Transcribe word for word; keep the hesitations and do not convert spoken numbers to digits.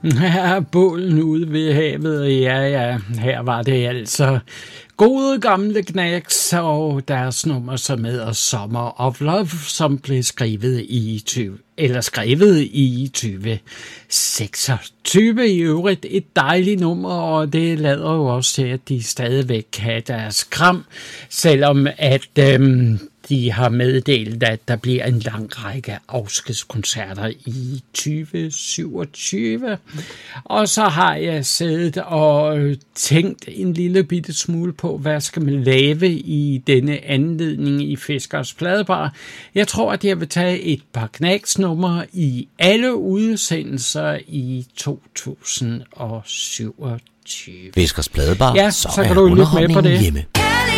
Her er bålen ude ved havet, og ja, ja, her var det altså gode gamle Knacks og deres nummer, som hedder Summer of Love, som blev skrevet i tyve, eller skrevet i tyve seksogtyve. I øvrigt et dejligt nummer, og det lader jo også til, at de stadigvæk kan have deres kram, selvom at øhm, de har meddelt, at der bliver en lang række afskedskoncerter i tyve syvogtyve. Og så har jeg siddet og tænkt en lille bitte smule på, hvad skal man lave i denne anledning i Fiskers Pladebar. Jeg tror, at jeg vil tage et par Knacks-numre i alle udsendelser i to tusind syvogtyve. Fiskers Pladebar, ja, så, så kan er du lytte med på det. Hjemme.